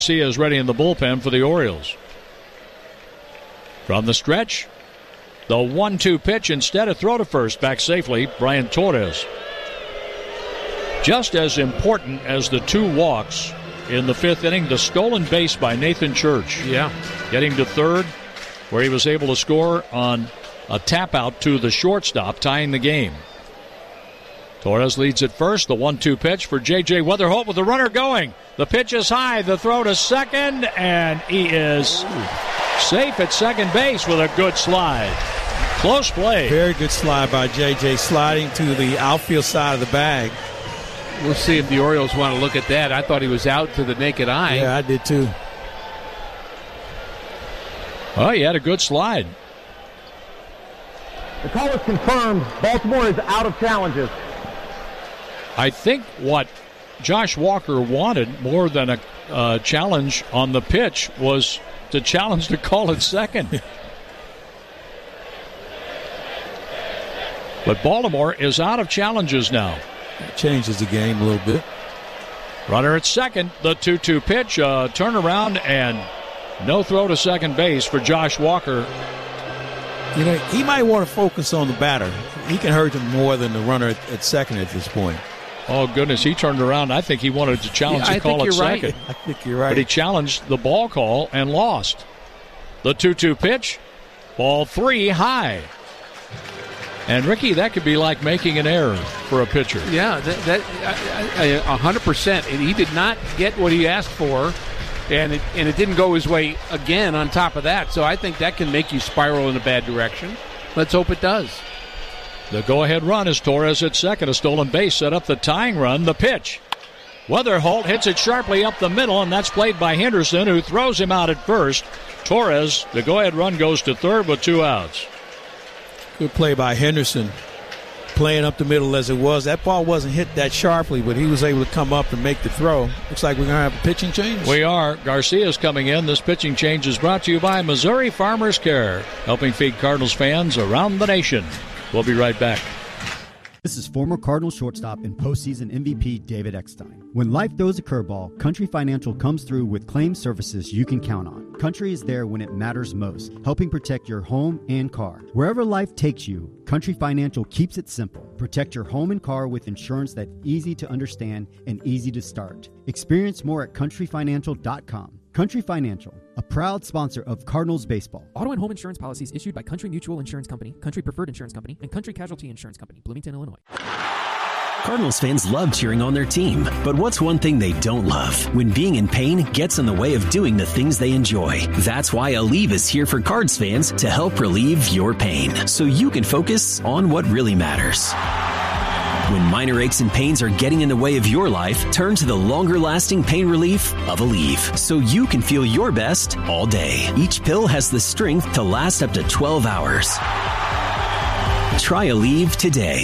Garcia is ready in the bullpen for the Orioles. From the stretch, the 1-2 pitch, instead of throw to first, back safely, Brian Torres. Just as important as the 2 walks in the 5th inning, the stolen base by Nathan Church. Yeah. Getting to third, where he was able to score on a tap out to the shortstop, tying the game. Torres leads at first. The 1-2 pitch for J.J. Weatherholt with the runner going. The pitch is high. The throw to second, and he is safe at second base with a good slide. Close play. Very good slide by J.J. sliding to the outfield side of the bag. We'll see if the Orioles want to look at that. I thought he was out to the naked eye. Yeah, I did too. Oh, he had a good slide. The call is confirmed. Baltimore is out of challenges. I think what Josh Walker wanted more than a challenge on the pitch was to challenge to call it second. But Baltimore is out of challenges now. It changes the game a little bit. Runner at second, the 2-2 pitch, turnaround, and no throw to second base for Josh Walker. You know, he might want to focus on the batter. He can hurt him more than the runner at second at this point. Oh, goodness, he turned around. I think he wanted to challenge the call at second. I think you're right. But he challenged the ball call and lost. The 2-2 pitch, ball 3 high. And, Ricky, that could be like making an error for a pitcher. Yeah, that 100%. And he did not get what he asked for, and it didn't go his way again on top of that. So I think that can make you spiral in a bad direction. Let's hope it does. The go-ahead run is Torres at second. A stolen base set up the tying run. The pitch. Weatherholt hits it sharply up the middle, and that's played by Henderson, who throws him out at first. Torres, the go-ahead run goes to third with 2 outs. Good play by Henderson, playing up the middle as it was. That ball wasn't hit that sharply, but he was able to come up and make the throw. Looks like we're going to have a pitching change. We are. Garcia's coming in. This pitching change is brought to you by Missouri Farmers Care, helping feed Cardinals fans around the nation. We'll be right back. This is former Cardinals shortstop and postseason MVP David Eckstein. When life throws a curveball, Country Financial comes through with claim services you can count on. Country is there when it matters most, helping protect your home and car. Wherever life takes you, Country Financial keeps it simple. Protect your home and car with insurance that's easy to understand and easy to start. Experience more at countryfinancial.com. Country Financial, a proud sponsor of Cardinals baseball. Auto and home insurance policies issued by Country Mutual Insurance Company, Country Preferred Insurance Company, and Country Casualty Insurance Company, Bloomington, Illinois. Cardinals fans love cheering on their team, but what's one thing they don't love? When being in pain gets in the way of doing the things they enjoy. That's why Aleve is here for Cards fans to help relieve your pain, so you can focus on what really matters. When minor aches and pains are getting in the way of your life, turn to the longer-lasting pain relief of Aleve, so you can feel your best all day. Each pill has the strength to last up to 12 hours. Try Aleve today.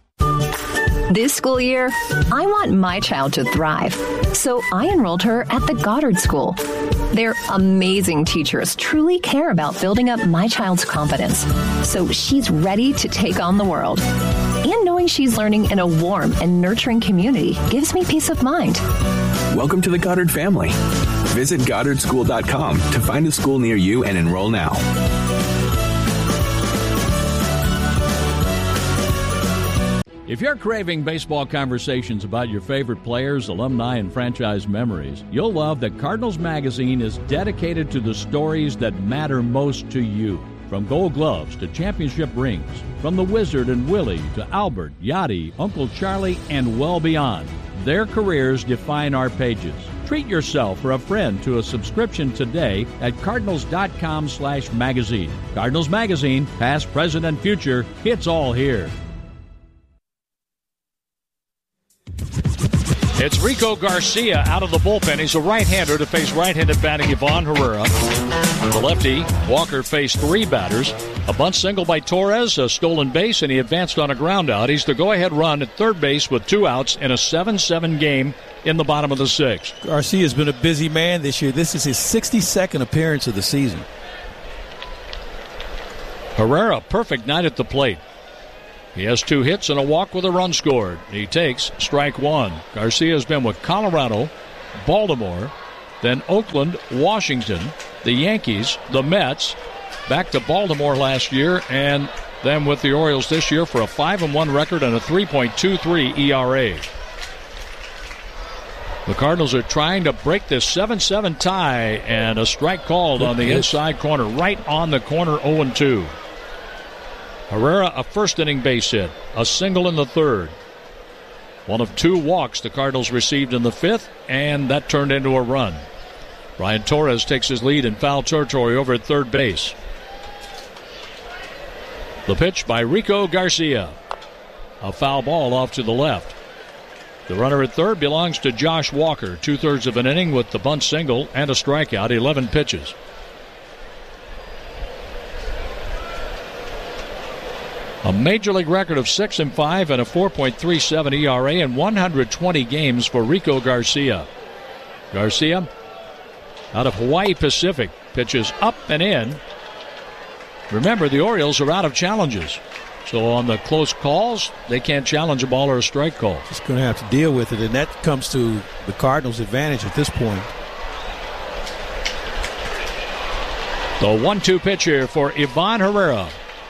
This school year, I want my child to thrive, so I enrolled her at the Goddard School. Their amazing teachers truly care about building up my child's confidence, so she's ready to take on the world. And knowing she's learning in a warm and nurturing community gives me peace of mind. Welcome to the Goddard family. Visit GoddardSchool.com to find a school near you and enroll now. If you're craving baseball conversations about your favorite players, alumni, and franchise memories, you'll love that Cardinals Magazine is dedicated to the stories that matter most to you. From Gold Gloves to championship rings, from the Wizard and Willie to Albert, Yachty, Uncle Charlie, and well beyond. Their careers define our pages. Treat yourself or a friend to a subscription today at cardinals.com/magazine. Cardinals Magazine, past, present, and future, it's all here. It's Rico Garcia out of the bullpen. He's a right-hander to face right-handed batting Ivan Herrera. The lefty, Walker faced 3 batters. A bunt single by Torres, a stolen base, and he advanced on a ground out. He's the go-ahead run at third base with 2 outs in a 7-7 game in the bottom of the 6th. Garcia's been a busy man this year. This is his 62nd appearance of the season. Herrera, perfect night at the plate. He has 2 hits and a walk with a run scored. He takes strike 1. Garcia's been with Colorado, Baltimore, then Oakland, Washington, the Yankees, the Mets, back to Baltimore last year, and then with the Orioles this year for a 5-1 record and a 3.23 ERA. The Cardinals are trying to break this 7-7 tie, and a strike called on the inside corner, right on the corner, 0-2. Herrera, a first-inning base hit, a single in the third. One of 2 walks the Cardinals received in the fifth, and that turned into a run. Brian Torres takes his lead in foul territory over at third base. The pitch by Rico Garcia. A foul ball off to the left. The runner at third belongs to Josh Walker. 2/3 of an inning with the bunt single and a strikeout, 11 pitches. A major league record of 6-5 and a 4.37 ERA in 120 games for Rico Garcia. Garcia, out of Hawaii Pacific, pitches up and in. Remember, the Orioles are out of challenges. So on the close calls, they can't challenge a ball or a strike call. Just going to have to deal with it, and that comes to the Cardinals' advantage at this point. The 1-2 pitch here for Ivan Herrera.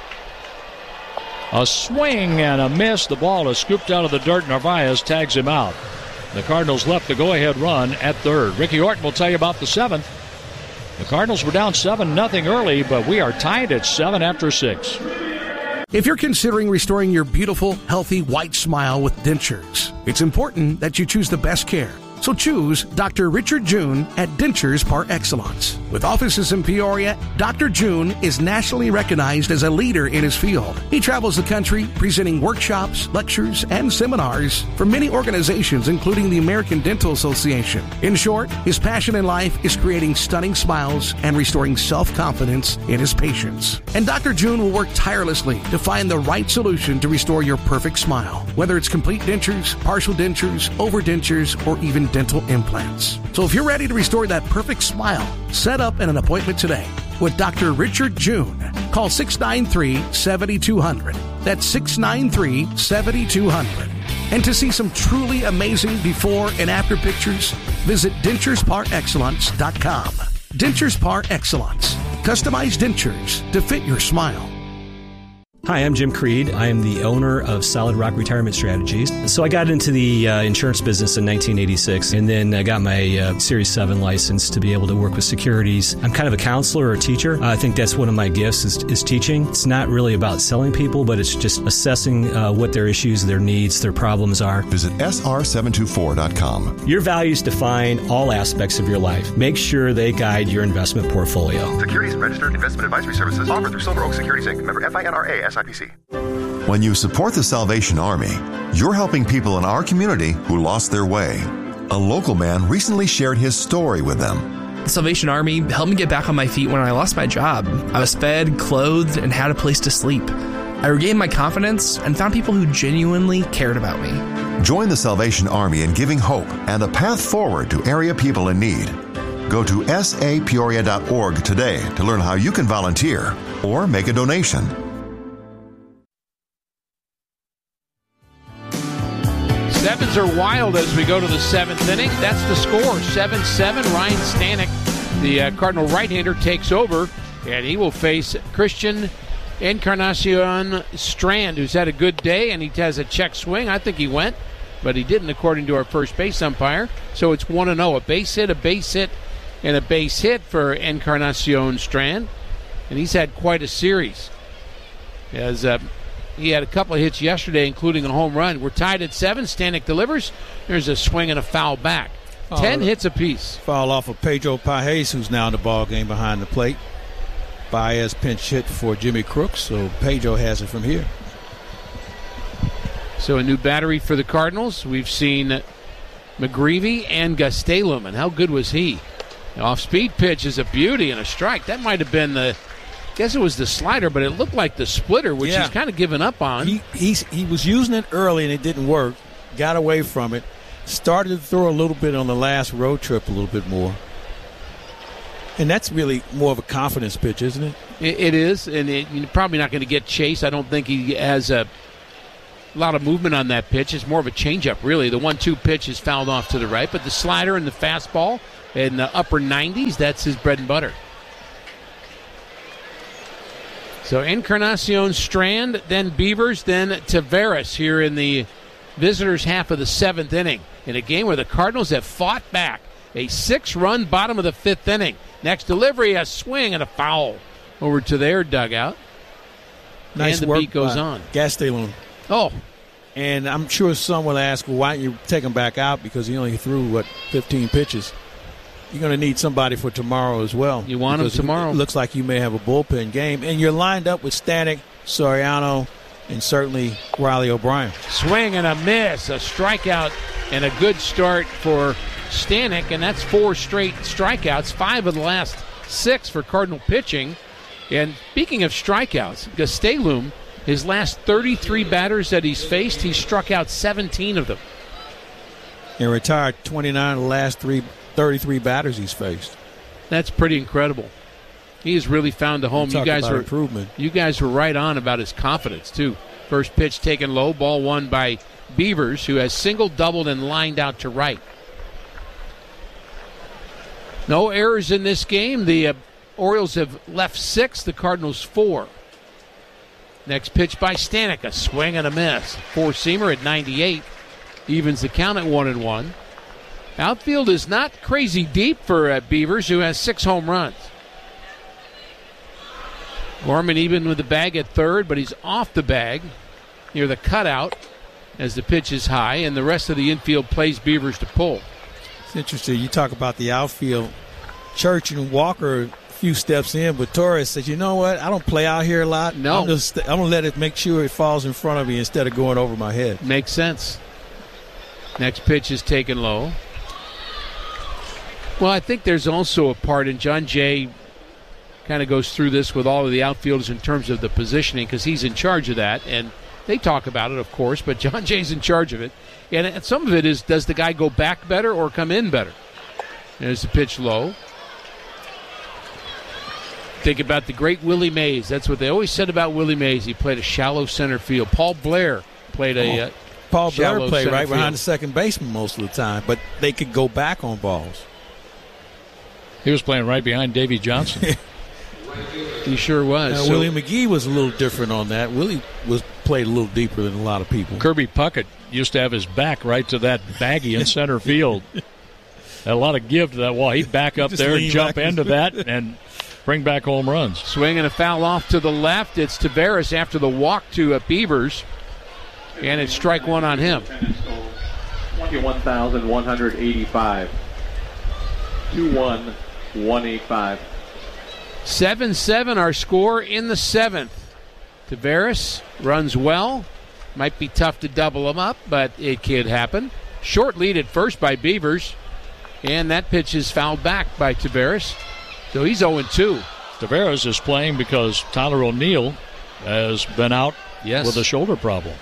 A swing and a miss. The ball is scooped out of the dirt. Narvaez tags him out. The Cardinals left the go-ahead run at third. Ricky Horton will tell you about the seventh. The Cardinals were down 7-0 early, but we are tied at 7 after 6. If you're considering restoring your beautiful, healthy, white smile with dentures, it's important that you choose the best care. So choose Dr. Richard June at Dentures Par Excellence. With offices in Peoria, Dr. June is nationally recognized as a leader in his field. He travels the country presenting workshops, lectures, and seminars for many organizations, including the American Dental Association. In short, his passion in life is creating stunning smiles and restoring self-confidence in his patients. And Dr. June will work tirelessly to find the right solution to restore your perfect smile, whether it's complete dentures, partial dentures, overdentures, or even dental implants. So if you're ready to restore that perfect smile, set up an appointment today with Dr. Richard June. Call 693-7200. That's 693-7200. And to see some truly amazing before and after pictures, visit DenturesParExcellence.com. Dentures Par Excellence. Customized dentures to fit your smile. Hi, I'm Jim Creed. I am the owner of Solid Rock Retirement Strategies. So I got into the insurance business in 1986, and then I got my Series 7 license to be able to work with securities. I'm kind of a counselor or a teacher. I think that's one of my gifts is teaching. It's not really about selling people, but it's just assessing what their issues, their needs, their problems are. Visit sr724.com. Your values define all aspects of your life. Make sure they guide your investment portfolio. Securities and registered investment advisory services offered through Silver Oak Securities Inc. Member FINRA SIPC. When you support the Salvation Army, you're helping people in our community who lost their way. A local man recently shared his story with them. The Salvation Army helped me get back on my feet when I lost my job. I was fed, clothed, and had a place to sleep. I regained my confidence and found people who genuinely cared about me. Join the Salvation Army in giving hope and a path forward to area people in need. Go to sapeoria.org today to learn how you can volunteer or make a donation. Sevens are wild as we go to the seventh inning. That's the score, 7-7. Ryan Stanek, the Cardinal right-hander, takes over, and he will face Christian Encarnacion Strand, who's had a good day, and he has a check swing. I think he went, but he didn't, according to our first base umpire. So it's 1-0, a base hit, and a base hit for Encarnacion Strand, and he's had quite a series. As he had a couple of hits yesterday, including a home run. We're tied at 7. Stanek delivers. There's a swing and a foul back. 10 hits apiece. Foul off of Pedro Pages, who's now in the ball game behind the plate. Baez pinch hit for Jimmy Crooks, so Pedro has it from here. So a new battery for the Cardinals. We've seen McGreevy and Gastelum, and how good was he? The off-speed pitch is a beauty and a strike. That might have been I guess it was the slider, but it looked like the splitter, which he's kind of given up on. He was using it early, and it didn't work. Got away from it. Started to throw a little bit on the last road trip, a little bit more. And that's really more of a confidence pitch, isn't it? It is, and you're probably not going to get Chase. I don't think he has a lot of movement on that pitch. It's more of a changeup, really. The 1-2 pitch is fouled off to the right, but the slider and the fastball in the upper 90s. That's his bread and butter. So Encarnacion, Strand, then Beavers, then Taveras here in the visitors' half of the 7th inning, in a game where the Cardinals have fought back. A 6-run bottom of the 5th inning. Next delivery, a swing and a foul over to their dugout. Nice and the work beat goes by on. Gastelum. Oh. And I'm sure some will ask, well, why don't you take him back out? Because he only threw, 15 pitches. You're going to need somebody for tomorrow as well. You want him tomorrow? It looks like you may have a bullpen game. And you're lined up with Stanek, Soriano, and certainly Riley O'Brien. Swing and a miss, a strikeout, and a good start for Stanek, and that's 4 straight strikeouts, 5 of the last 6 for Cardinal pitching. And speaking of strikeouts, Gastelum, his last 33 batters that he's faced, he struck out 17 of them. And retired 29 of the last 33 batters he's faced. That's pretty incredible. He has really found a home. You guys were right on about his confidence, too. First pitch taken low, ball 1 by Beavers, who has single, doubled, and lined out to right. No errors in this game. The Orioles have left 6, the Cardinals 4. Next pitch by Stanek, a swing and a miss. 4-seamer at 98, evens the count at 1-1. Outfield is not crazy deep for Beavers, who has 6 home runs. Gorman even with the bag at third, but he's off the bag near the cutout as the pitch is high, and the rest of the infield plays Beavers to pull. It's interesting. You talk about the outfield. Church and Walker a few steps in, but Torres says, you know what? I don't play out here a lot. No. I'm going to let it make sure it falls in front of me instead of going over my head. Makes sense. Next pitch is taken low. Well, I think there's also a part, and John Jay kind of goes through this with all of the outfielders in terms of the positioning, because he's in charge of that, and they talk about it, of course, but John Jay's in charge of it. And some of it is, does the guy go back better or come in better? There's the pitch low. Think about the great Willie Mays. That's what they always said about Willie Mays. He played a shallow center field. Paul Blair played a Paul Blair played right field behind the second baseman most of the time, but they could go back on balls. He was playing right behind Davey Johnson. He sure was. Willie McGee was a little different on that. Willie played a little deeper than a lot of people. Kirby Puckett used to have his back right to that baggie in center field. Had a lot of give to that wall. He'd back up there and jump into that and bring back home runs. Swing and a foul off to the left. It's Taveras after the walk to Beavers. And it's strike 1 on him. 21,185. 2-1-185. 7-7 our score in the 7th. Taveras runs well. Might be tough to double him up, but it could happen. Short lead at first by Beavers. And that pitch is fouled back by Taveras. So he's 0-2. Taveras is playing because Tyler O'Neill has been out with a shoulder problem.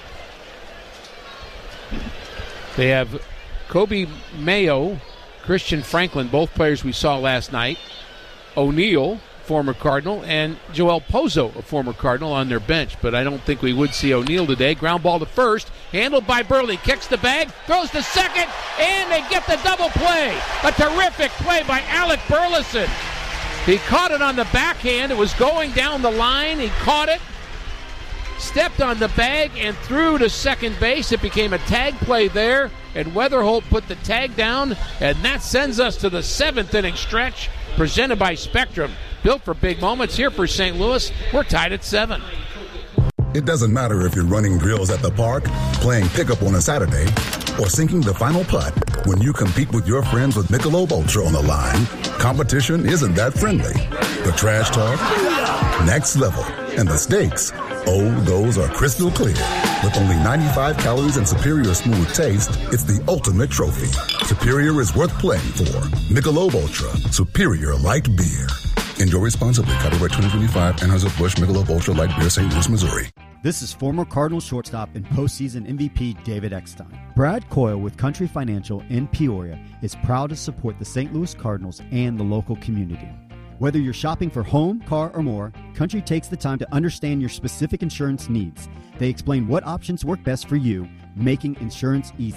They have Kobe Mayo, Christian Franklin, both players we saw last night. O'Neill, former Cardinal, and Joel Pozo, a former Cardinal, on their bench. But I don't think we would see O'Neill today. Ground ball to first, handled by Burley. Kicks the bag, throws to second, and they get the double play. A terrific play by Alec Burleson. He caught it on the backhand. It was going down the line. He caught it, stepped on the bag, and threw to second base. It became a tag play there, and Weatherholt put the tag down, and that sends us to the 7th inning stretch, presented by Spectrum. Built for big moments here for St. Louis. We're tied at 7. It doesn't matter if you're running drills at the park, playing pickup on a Saturday, or sinking the final putt. When you compete with your friends with Michelob Ultra on the line, competition isn't that friendly. The trash talk, next level, and the stakes, oh, those are crystal clear. With only 95 calories and superior smooth taste, it's the ultimate trophy. Superior is worth playing for. Michelob Ultra, superior light beer. Enjoy responsibly. Copyright 2025, Anheuser-Busch Michelob Ultra Light Beer, St. Louis, Missouri. This is former Cardinals shortstop and postseason MVP David Eckstein. Brad Coyle with Country Financial in Peoria is proud to support the St. Louis Cardinals and the local community. Whether you're shopping for home, car, or more, Country takes the time to understand your specific insurance needs. They explain what options work best for you, making insurance easy.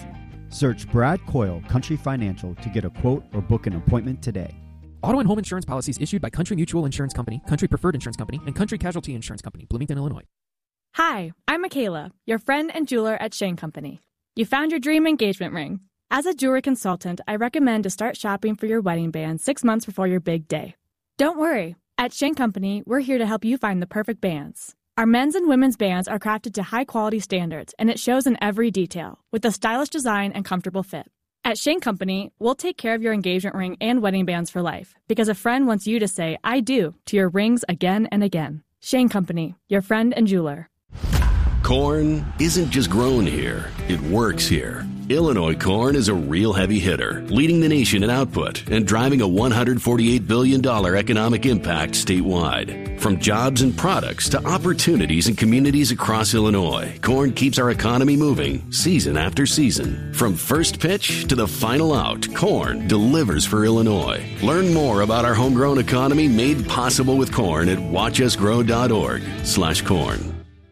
Search Brad Coyle Country Financial to get a quote or book an appointment today. Auto and home insurance policies issued by Country Mutual Insurance Company, Country Preferred Insurance Company, and Country Casualty Insurance Company, Bloomington, Illinois. Hi, I'm Michaela, your friend and jeweler at Shane Company. You found your dream engagement ring. As a jewelry consultant, I recommend to start shopping for your wedding band 6 months before your big day. Don't worry. At Shane Company, we're here to help you find the perfect bands. Our men's and women's bands are crafted to high-quality standards, and it shows in every detail, with a stylish design and comfortable fit. At Shane Company, we'll take care of your engagement ring and wedding bands for life, because a friend wants you to say, I do, to your rings again and again. Shane Company, your friend and jeweler. Corn isn't just grown here, it works here. Illinois corn is a real heavy hitter, leading the nation in output and driving a $148 billion economic impact statewide. From jobs and products to opportunities in communities across Illinois, corn keeps our economy moving season after season. From first pitch to the final out, corn delivers for Illinois. Learn more about our homegrown economy made possible with corn at watchusgrow.org/corn.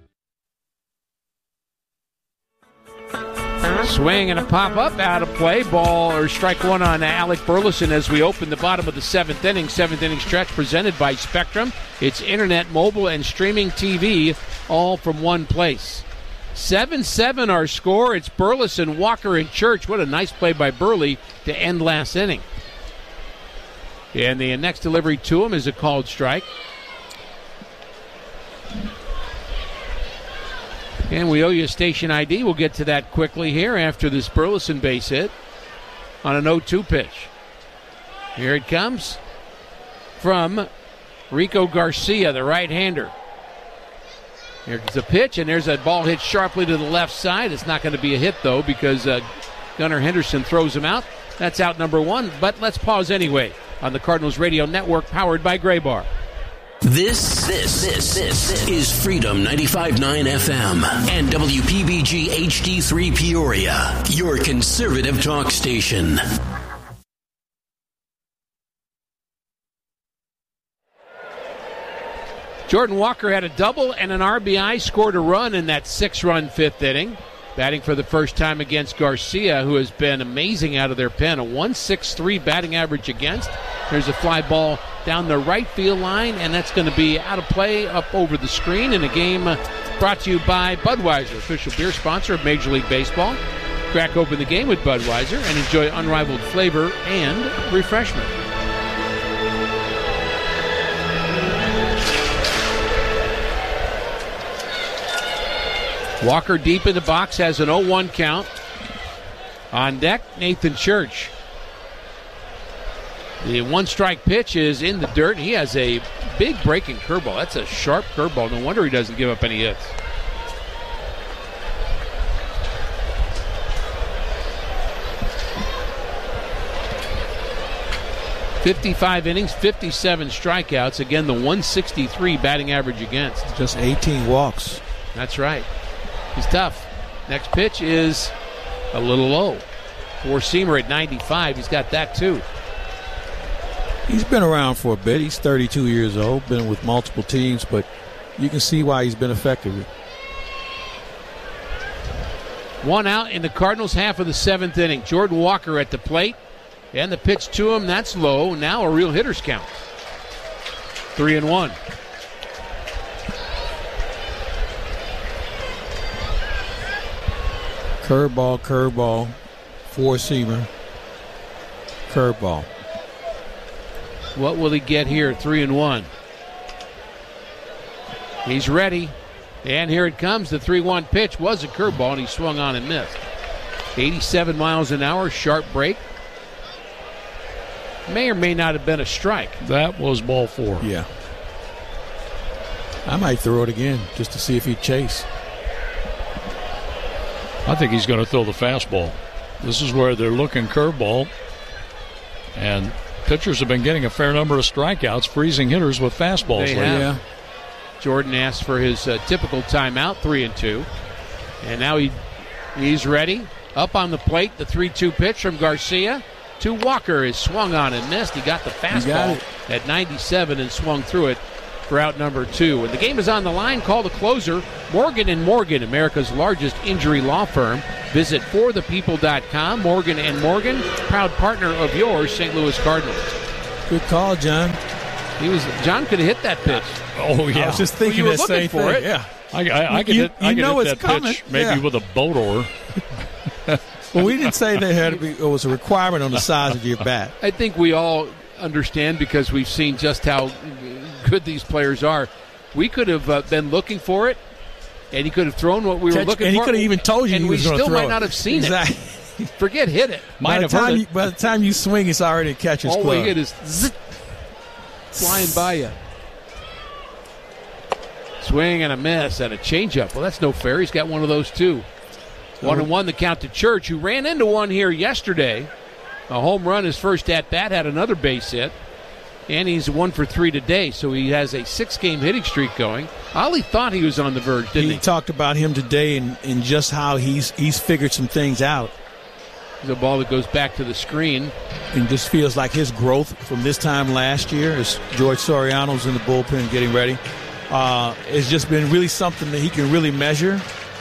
Swing and a pop-up, out of play. Ball or strike one on Alec Burleson as we open the bottom of the seventh inning. Seventh inning stretch presented by Spectrum. It's internet, mobile, and streaming TV, all from one place. 7-7 our score. It's Burleson, Walker, and Church. What a nice play by Burley to end last inning. And the next delivery to him is a called strike. And we owe you a station ID. We'll get to that quickly here after this Burleson base hit on an 0-2 pitch. Here it comes from Rico Garcia, the right-hander. Here's the pitch, and there's a ball hit sharply to the left side. It's not going to be a hit, though, because Gunnar Henderson throws him out. That's out number one, but let's pause anyway on the Cardinals Radio Network, powered by Graybar. This is Freedom 95.9 FM and WPBG HD3 Peoria, your conservative talk station. Jordan Walker had a double and an RBI, scored a run in that 6-run fifth inning. Batting for the first time against Garcia, who has been amazing out of their pen. A 1.63 batting average against. There's a fly ball down the right field line, and that's going to be out of play up over the screen in a game brought to you by Budweiser, official beer sponsor of Major League Baseball. Crack open the game with Budweiser and enjoy unrivaled flavor and refreshment. Walker deep in the box, has an 0-1 count. On deck, Nathan Church. The one-strike pitch is in the dirt. He has a big breaking curveball. That's a sharp curveball. No wonder he doesn't give up any hits. .55 innings, 57 strikeouts. Again, the 163 batting average against. Just 18 walks. That's right. He's tough. Next pitch is a little low. Four-seamer at 95. He's got that, too. He's been around for a bit. He's 32 years old, been with multiple teams, but you can see why he's been effective. One out in the Cardinals' half of the seventh inning. Jordan Walker at the plate, and the pitch to him, that's low. Now a real hitter's count. 3-1. Curveball, four-seamer, curveball. What will he get here? 3-1. He's ready. And here it comes. The 3-1 pitch was a curveball, and he swung on and missed. 87 miles an hour, sharp break. May or may not have been a strike. That was ball four. Yeah. I might throw it again just to see if he'd chase. I think he's going to throw the fastball. This is where they're looking curveball. And pitchers have been getting a fair number of strikeouts, freezing hitters with fastballs. They have. Yeah. Jordan asked for his typical timeout, 3-2. And now he's ready. Up on the plate, the 3-2 pitch from Garcia to Walker is swung on and missed. He got the fastball at 97 and swung through it. for out number 2. When the game is on the line, call the closer, Morgan & Morgan, America's largest injury law firm. Visit forthepeople.com. Morgan & Morgan, proud partner of your St. Louis Cardinals. Good call, John. John could have hit that pitch. Oh, yeah. I was just thinking that same for thing. It. Yeah. I could hit that pitch maybe with a boat oar. Well, we didn't say it was a requirement on the size of your bat. I think we all understand because we've seen just how good these players are. We could have been looking for it, and he could have thrown what we were looking for. And he could have even told you and he was going to throw it. And we still might not have seen it. Forget hit it. By the time you swing, it's already a catcher's glove. All we get is zit, flying by you. Swing and a miss and a changeup. Well, that's no fair. He's got one of those, too. 1-1 the count to Church, who ran into one here yesterday. A home run, his first at-bat, had another base hit. And he's 1 for 3 today, so he has a 6-game hitting streak going. Ollie thought he was on the verge, didn't he? He talked about him today and just how he's figured some things out. It's a ball that goes back to the screen. And just feels like his growth from this time last year, as George Soriano's in the bullpen getting ready, it's just been really something that he can really measure.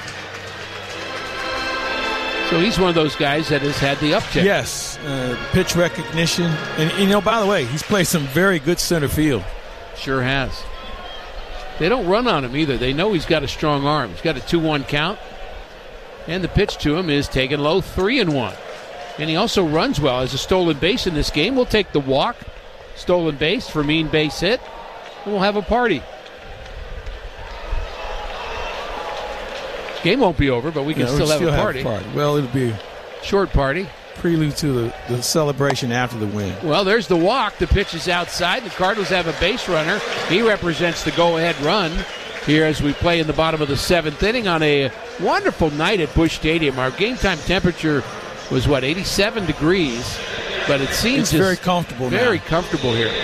So he's one of those guys that has had the uptick. Yes, pitch recognition. And, by the way, he's played some very good center field. Sure has. They don't run on him either. They know he's got a strong arm. He's got a 2-1 count. And the pitch to him is taken low, 3-1. And he also runs well. As a stolen base in this game, we'll take the walk. Stolen base, Fermin base hit. And we'll have a party. Game won't be over, but we can still have a party. Well, it'll be a short party. Prelude to the celebration after the win. Well, there's the walk. The pitch is outside. The Cardinals have a base runner. He represents the go-ahead run here as we play in the bottom of the 7th inning on a wonderful night at Busch Stadium. Our game-time temperature was, 87 degrees, but it seems very comfortable very now. Comfortable here.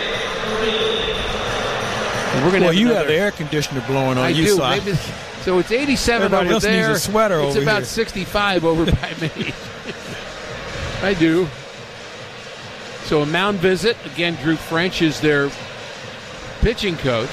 And we're gonna you have the air conditioner blowing on you. So it's 87 Everybody over there. Needs a sweater it's over about here. 65 over by me. I do. So a mound visit. Again, Drew French is their pitching coach.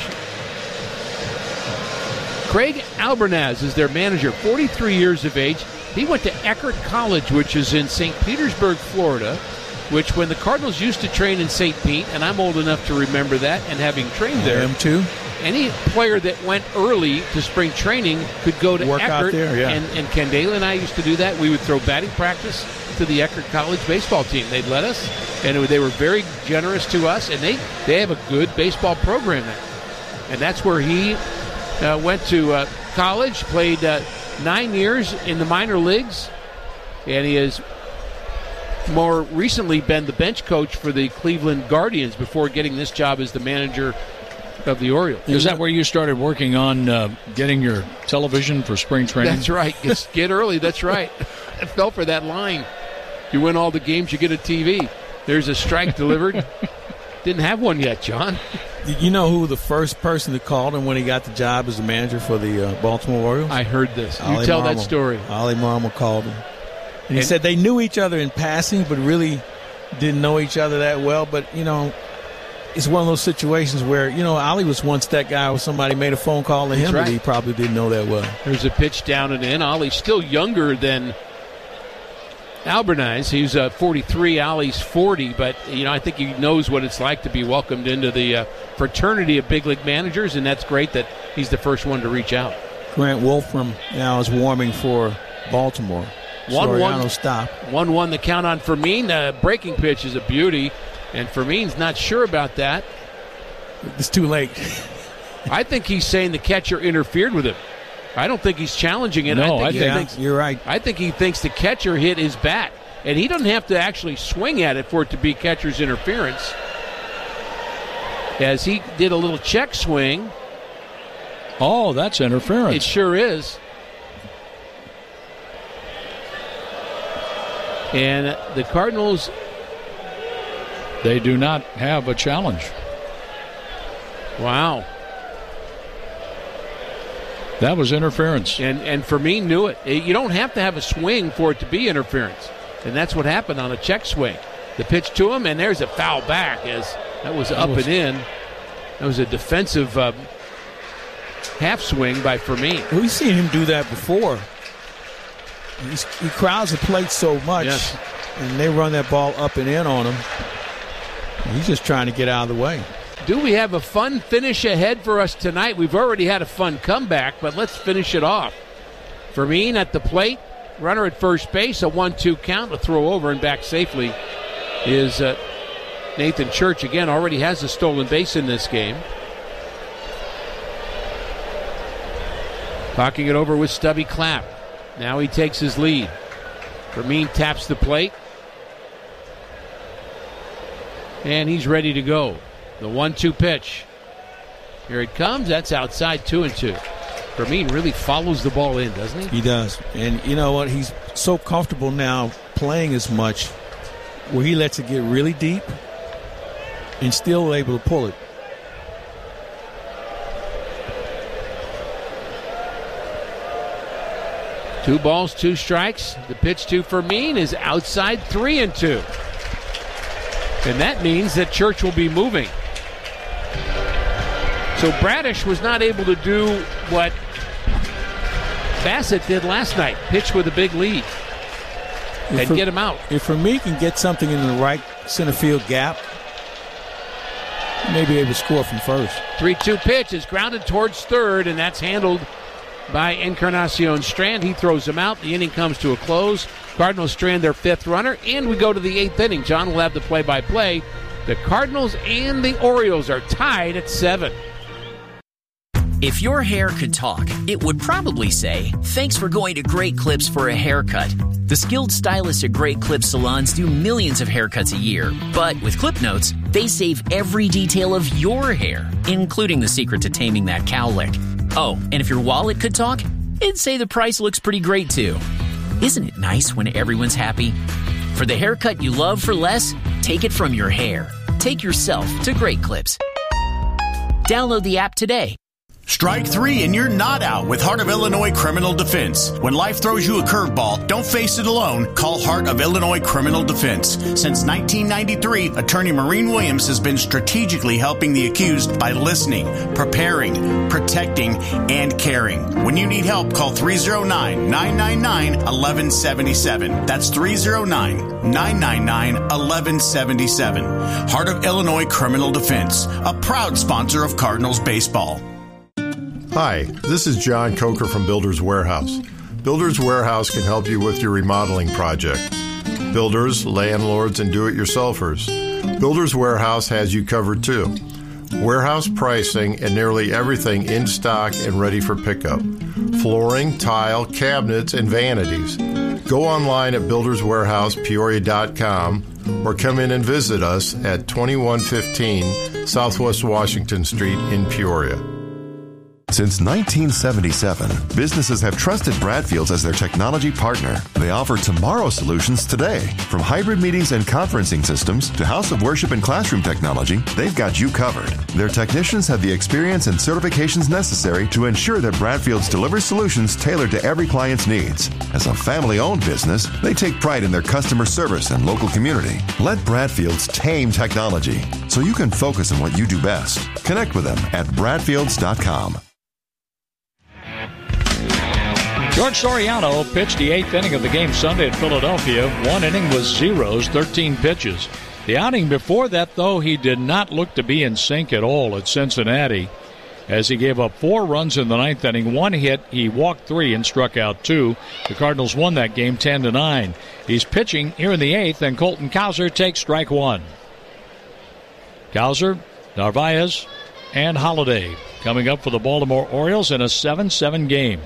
Craig Albernaz is their manager, 43 years of age. He went to Eckerd College, which is in St. Petersburg, Florida, which when the Cardinals used to train in St. Pete, and I'm old enough to remember that, and having trained there. I am too. Any player that went early to spring training could go to Work Eckerd. out there, yeah. And Ken Daly and I used to do that. We would throw batting practice to the Eckerd College baseball team. They'd let us, and they were very generous to us, and they have a good baseball program there. And that's where he went to college, played 9 years in the minor leagues, and he has more recently been the bench coach for the Cleveland Guardians before getting this job as the manager of the Orioles. Is that where you started working on getting your television for spring training? That's right. Get early. That's right. I fell for that line. You win all the games, you get a TV. There's a strike delivered. Didn't have one yet, John. You know who the first person that called him when he got the job as the manager for the Baltimore Orioles? I heard this. Ollie You tell Marmol. that story. Ollie Marmol called him. And he said they knew each other in passing, but really didn't know each other that well. But, it's one of those situations where, Ollie was once that guy where somebody made a phone call to him, right. But he probably didn't know that well. There's a pitch down and in. Ollie's still younger than Albernaz. He's 43. Ollie's 40. But, I think he knows what it's like to be welcomed into the fraternity of big league managers, and that's great that he's the first one to reach out. Grant Wolfram now is warming for Baltimore. 1-1 stop. 1-1 the count on Fermin. The breaking pitch is a beauty, and Fermin's not sure about that. It's too late. I think he's saying the catcher interfered with him. I don't think he's challenging it. No, I think he thinks, you're right. I think he thinks the catcher hit his bat, and he doesn't have to actually swing at it for it to be catcher's interference. As he did a little check swing. Oh, that's interference. It sure is. And the Cardinals, they do not have a challenge. Wow. That was interference. And Fermin knew it. You don't have to have a swing for it to be interference. And that's what happened on a check swing. The pitch to him, and there's a foul back as that was up and in. That was a defensive half swing by Fermin. We've seen him do that before. He crowds the plate so much, and they run that ball up and in on him. He's just trying to get out of the way. Do we have a fun finish ahead for us tonight? We've already had a fun comeback, but let's finish it off. Fermin at the plate, runner at first base, a 1-2 count, a throw over and back safely is Nathan Church. Again, already has a stolen base in this game. Talking it over with Stubby Clapp. Now he takes his lead. Fermin taps the plate. And he's ready to go. The 1-2 pitch. Here it comes. That's outside, 2-2. Fermin really follows the ball in, doesn't he? He does. And you know what? He's so comfortable now playing as much where he lets it get really deep and still able to pull it. Two balls, two strikes. The pitch to Fermin is outside, 3-2. And that means that Church will be moving. So Bradish was not able to do what Bassett did last night, pitch with a big lead and get him out. If Fermin can get something in the right center field gap, he may be able to score from first. 3-2 pitch is grounded towards third, and that's handled by Encarnacion Strand. He throws him out. The inning comes to a close. Cardinals strand their fifth runner, and we go to the eighth inning. John will have the play-by-play. The Cardinals and the Orioles are tied at 7. If your hair could talk, it would probably say, "Thanks for going to Great Clips for a haircut." The skilled stylists at Great Clips salons do millions of haircuts a year. But with Clip Notes, they save every detail of your hair, including the secret to taming that cowlick. Oh, and if your wallet could talk, it'd say the price looks pretty great too. Isn't it nice when everyone's happy? For the haircut you love for less, take it from your hair. Take yourself to Great Clips. Download the app today. Strike 3 and you're not out with Heart of Illinois Criminal Defense. When life throws you a curveball, don't face it alone. Call Heart of Illinois Criminal Defense. Since 1993, Attorney Maureen Williams has been strategically helping the accused by listening, preparing, protecting, and caring. When you need help, call 309-999-1177. That's 309-999-1177. Heart of Illinois Criminal Defense, a proud sponsor of Cardinals baseball. Hi, this is John Coker from Builders Warehouse. Builders Warehouse can help you with your remodeling project. Builders, landlords, and do-it-yourselfers. Builders Warehouse has you covered too. Warehouse pricing and nearly everything in stock and ready for pickup. Flooring, tile, cabinets, and vanities. Go online at builderswarehousepeoria.com or come in and visit us at 2115 Southwest Washington Street in Peoria. Since 1977, businesses have trusted Bradfields as their technology partner. They offer tomorrow solutions today. From hybrid meetings and conferencing systems to house of worship and classroom technology, they've got you covered. Their technicians have the experience and certifications necessary to ensure that Bradfields delivers solutions tailored to every client's needs. As a family-owned business, they take pride in their customer service and local community. Let Bradfields tame technology so you can focus on what you do best. Connect with them at bradfields.com. George Soriano pitched the 8th inning of the game Sunday at Philadelphia. One inning was zeros, 13 pitches. The outing before that, though, he did not look to be in sync at all at Cincinnati, as he gave up 4 runs in the 9th inning. 1 hit, he walked 3 and struck out 2. The Cardinals won that game 10-9. He's pitching here in the 8th, and Colton Cowser takes strike 1. Cowser, Narvaez, and Holiday coming up for the Baltimore Orioles in a 7-7 game.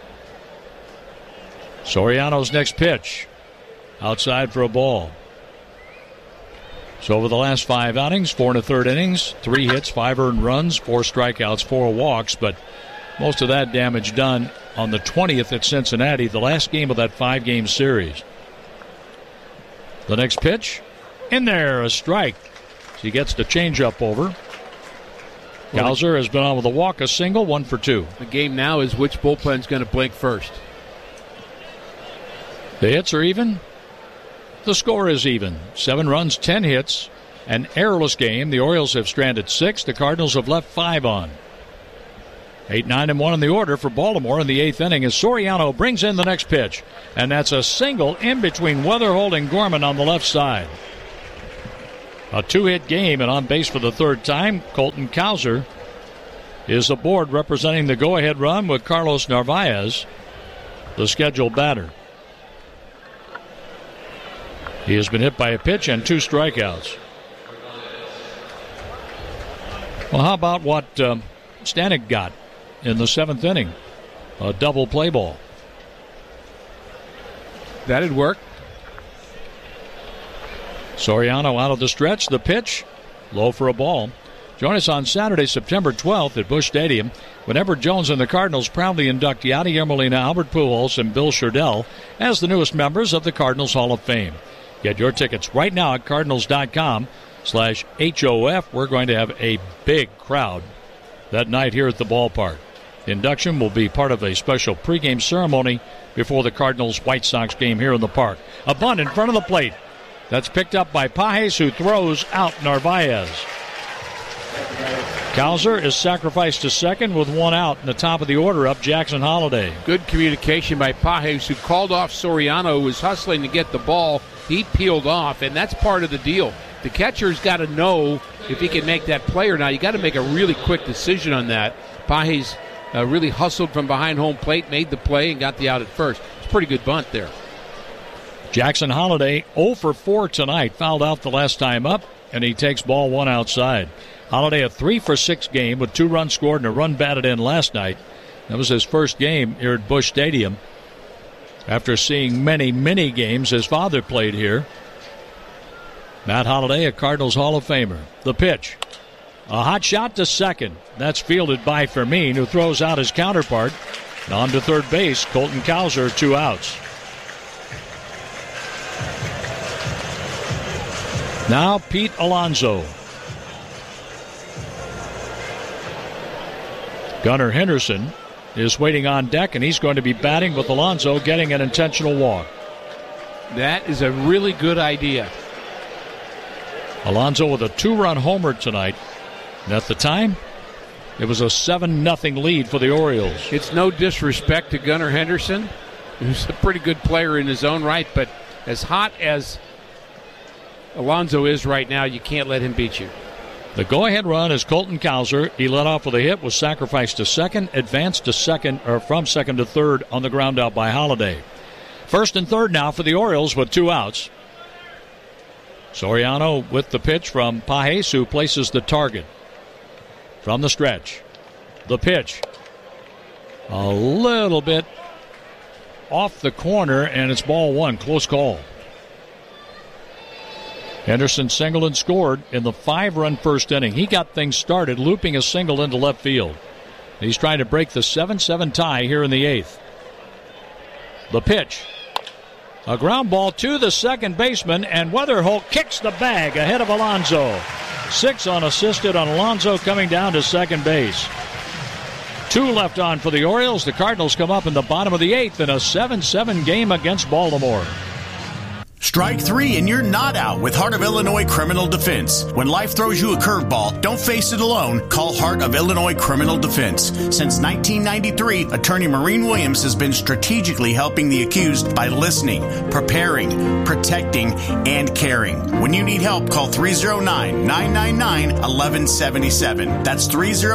Soriano's next pitch, outside for a ball. So over the last 5 outings, 4 1/3 innings, 3 hits, 5 earned runs, 4 strikeouts, 4 walks, but most of that damage done on the 20th at Cincinnati, the last game of that 5-game series. The next pitch, in there, a strike. He gets the changeup over. Cowser has been on with a walk, a single, 1 for 2. The game now is which bullpen's going to blink first. The hits are even. The score is even. 7 runs, 10 hits, an errorless game. The Orioles have stranded 6. The Cardinals have left 5 on. 8, 9, and 1 in the order for Baltimore in the 8th inning as Soriano brings in the next pitch. And that's a single in between Weatherholt and Gorman on the left side. A 2-hit game, and on base for the 3rd time, Colton Cowser is aboard representing the go-ahead run with Carlos Narvaez, the scheduled batter. He has been hit by a pitch and 2 strikeouts. Well, how about what Stanek got in the 7th inning? A double play ball. That'd work. Soriano out of the stretch. The pitch, low for a ball. Join us on Saturday, September 12th at Busch Stadium when Everett Jones and the Cardinals proudly induct Yadier Molina, Albert Pujols, and Bill Scherdehl as the newest members of the Cardinals Hall of Fame. Get your tickets right now at cardinals.com/HOF. We're going to have a big crowd that night here at the ballpark. The induction will be part of a special pregame ceremony before the Cardinals-White Sox game here in the park. A bunt in front of the plate. That's picked up by Pages, who throws out Narvaez. Cowser is sacrificed to second with 1 out in the top of the order up Jackson Holliday. Good communication by Pages, who called off Soriano, who was hustling to get the ball. He peeled off, and that's part of the deal. The catcher's got to know if he can make that play or not. You got to make a really quick decision on that. Pages really hustled from behind home plate, made the play, and got the out at first. It's a pretty good bunt there. Jackson Holliday 0 for 4 tonight. Fouled out the last time up, and he takes ball 1 outside. Holliday a 3 for 6 game with 2 runs scored and a run batted in last night. That was his first game here at Busch Stadium after seeing many games his father played here. Matt Holliday, a Cardinals Hall of Famer. The pitch. A hot shot to second. That's fielded by Fermin, who throws out his counterpart. And on to third base, Colton Cowser, 2 outs. Now Pete Alonso. Gunnar Henderson is waiting on deck, and he's going to be batting with Alonso getting an intentional walk. That is a really good idea. Alonso with a 2-run homer tonight. And at the time, it was a 7-0 lead for the Orioles. It's no disrespect to Gunnar Henderson, who's a pretty good player in his own right, but as hot as Alonso is right now, you can't let him beat you. The go-ahead run is Colton Cowser. He led off with a hit, was sacrificed to second, advanced to second, or from second to third on the ground out by Holliday. First and third now for the Orioles with 2 outs. Soriano with the pitch from Pages, who places the target from the stretch. The pitch. A little bit off the corner, and it's ball 1. Close call. Henderson singled and scored in the 5-run first inning. He got things started, looping a single into left field. He's trying to break the 7-7 tie here in the 8th. The pitch. A ground ball to the second baseman, and Weatherholt kicks the bag ahead of Alonso. 6 unassisted on Alonso coming down to second base. 2 left on for the Orioles. The Cardinals come up in the bottom of the 8th in a 7-7 game against Baltimore. Strike 3 and you're not out with Heart of Illinois Criminal Defense. When life throws you a curveball, don't face it alone. Call Heart of Illinois Criminal Defense. Since 1993, attorney Maureen Williams has been strategically helping the accused by listening, preparing, protecting, and caring. When you need help, call 309-999-1177. That's